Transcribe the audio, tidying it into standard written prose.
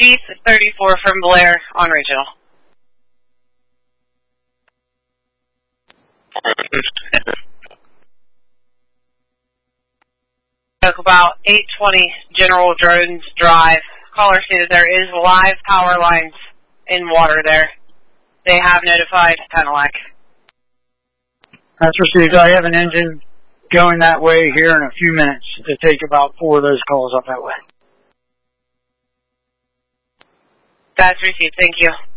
Keith, 34 from Blair on regional. Spoke about 820 General Drones Drive. Caller stated there is live power lines in water there. They have notified Penelec. That's received. I have an engine going that way here in a few minutes to take about 4 of those calls up that way. That's received. Thank you.